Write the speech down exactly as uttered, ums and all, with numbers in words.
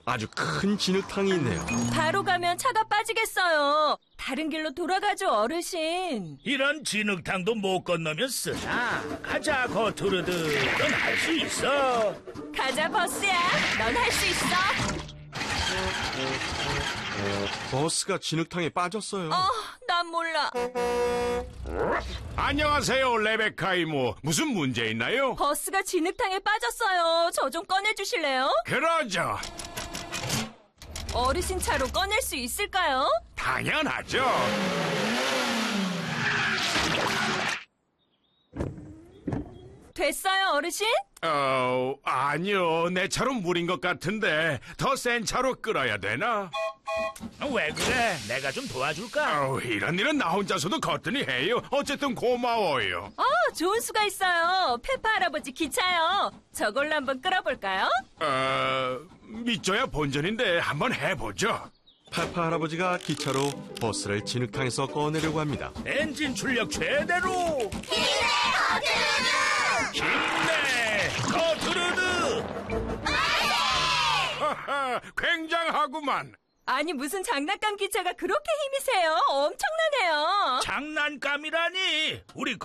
아주 큰 진흙탕이 있네요. 바로 가면 차가 빠지겠어요. 다른 길로 돌아가죠, 어르신. 이런 진흙탕도 못 건너면 쓰나? 가자, 거투르드. 넌 할 수 있어. 가자, 버스야. 넌 할 수 있어. 버스가 진흙탕에 빠졌어요. 어, 난 몰라. 안녕하세요, 레베카 이모. 무슨 문제 있나요? 버스가 진흙탕에 빠졌어요. 저 좀 꺼내주실래요? 그러죠. 어르신 차로 꺼낼 수 있을까요? 당연하죠. 됐어요, 어르신? 어, 아니요. 내 차로 물인 것 같은데 더 센 차로 끌어야 되나? 왜 그래? 내가 좀 도와줄까? 어, 이런 일은 나 혼자서도 거뜬히 해요. 어쨌든 고마워요. 어, 좋은 수가 있어요. 페파 할아버지 기차요. 저걸로 한번 끌어볼까요? 어, 믿져야 본전인데 한번 해보죠. 페파 할아버지가 기차로 버스를 진흙탕에서 꺼내려고 합니다. 엔진 출력 최대로. 힘내, 거투르드. 하하, 굉장하구만. 아니, 무슨 장난감 기차가 그렇게 힘이 세요? 엄청나네요. 장난감이라니. 우리